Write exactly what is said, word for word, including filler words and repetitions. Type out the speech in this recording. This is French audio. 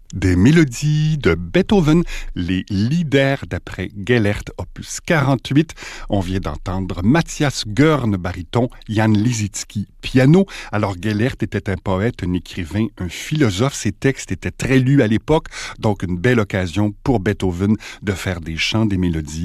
Des mélodies de Beethoven, les Lieder d'après Gellert, opus quarante-huit. On vient d'entendre Matthias Görn, baryton, Jan Lisicki, piano. Alors Gellert était un poète, un écrivain, un philosophe. Ses textes étaient très lus à l'époque, donc une belle occasion pour Beethoven de faire des chants, des mélodies